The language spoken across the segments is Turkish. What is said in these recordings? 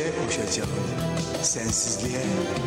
koşacağım, sensizliğe.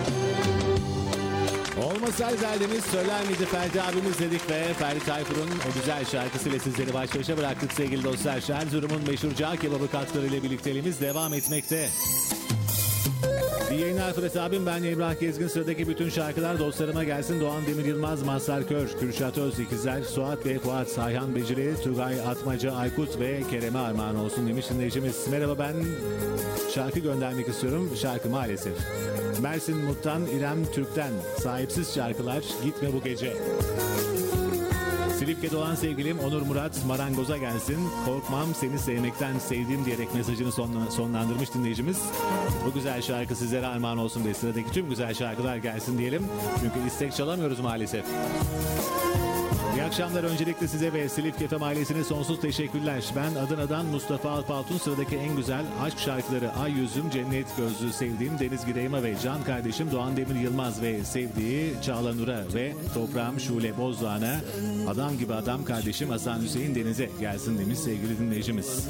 Olmasaydı derdimiz söyler miydi Ferdi abimiz dedik ve Ferdi Tayfur'un o güzel şarkısıyla sizleri baş başa bıraktık sevgili dostlar. Erzurum'un meşhur cağ kebabı katkılarıyla birlikteliğimiz devam etmekte. İyi yayınlar Fırat abim, ben Emrah Gezgin. Sıradaki bütün şarkılar dostlarıma gelsin. Doğan Demir Yılmaz, Mazhar Kör, Kürşat Özikizler, Suat ve Fuat, Sayhan Beceri, Tugay Atmaca, Aykut ve Kerem'e armağan olsun demiş dinleyicimiz. Merhaba, ben şarkı göndermek istiyorum. Şarkı maalesef. Mersin Mut'tan İrem Türk'ten Sahipsiz şarkılar, Gitme Bu Gece. Silifke'de olan sevgilim Onur Murat, Marangoz'a gelsin. Korkmam seni sevmekten sevdiğim diyerek mesajını sonlandırmış dinleyicimiz. Bu güzel şarkı sizlere armağan olsun ve sıradaki tüm güzel şarkılar gelsin diyelim. Çünkü istek çalamıyoruz maalesef. İyi akşamlar öncelikle size ve Silifke FM ailesine sonsuz teşekkürler. Ben Adana'dan Mustafa Alpaltun. Sıradaki en güzel aşk şarkıları Ay Yüzüm, Cennet Gözlü sevdiğim Deniz Gireyma ve can kardeşim Doğan Demir Yılmaz ve sevdiği Çağla Nur'a ve toprağım Şule Bozdoğan'a, adam gibi adam kardeşim Hasan Hüseyin Deniz'e gelsin demiş sevgili dinleyicimiz.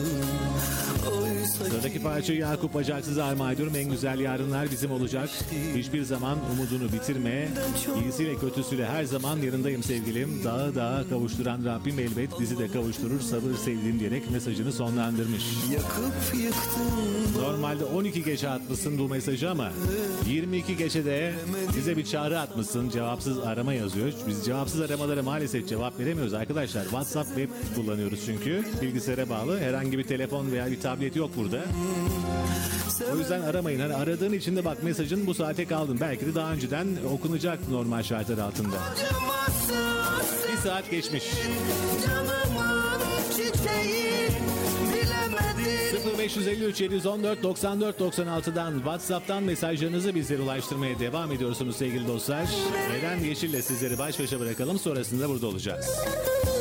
Sıradaki parçayı Yakup Bacaksız'a armağan ediyorum. En güzel yarınlar bizim olacak. Hiçbir zaman umudunu bitirme. İyisiyle kötüsüyle her zaman yanındayım sevgilim. Dağı dağa kavuşturan Rabbim elbet bizi de kavuşturur. Sabır sevdiğim diyerek mesajını sonlandırmış. Normalde 12 gece atmışsın bu mesajı ama 22 gecede bize bir çağrı atmışsın. Cevapsız arama yazıyor. Biz cevapsız aramalara maalesef cevap veremiyoruz arkadaşlar. WhatsApp web kullanıyoruz çünkü. Bilgisayara bağlı. Herhangi bir telefon veya bir tablet yok burada. O yüzden aramayın. Hani aradığın için de bak mesajın bu saate kaldın. Belki de daha önceden okunacak normal şartlar altında. Bir saat geçmiş. 0553 714 94 96'dan WhatsApp'tan mesajlarınızı bizlere ulaştırmaya devam ediyorsunuz sevgili dostlar. Eren Yeşil'le sizleri baş başa bırakalım. Sonrasında burada olacağız.